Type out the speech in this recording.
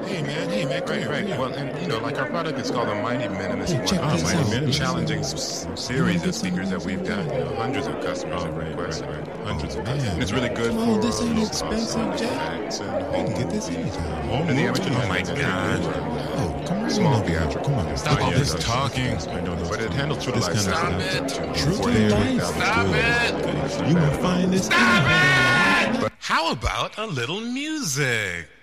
Hey man, come here. Right. Well, and like our product is called the Mighty Men, and it's Hey, check one of this the out. most challenging series of speakers that we've got. Hundreds of customers have requested. Hundreds of customers. And it's really good Come on, for this ain't low expensive, cost Jack. effects and You home can get this movies. anytime. And the amateur Oh my music. God. Oh, come right Small on over here. theatrical. Come on. Stop all this talking. But it handles true to This life. kind of sound. stuff. True to life. Stop it. You gonna find this. How about a little music?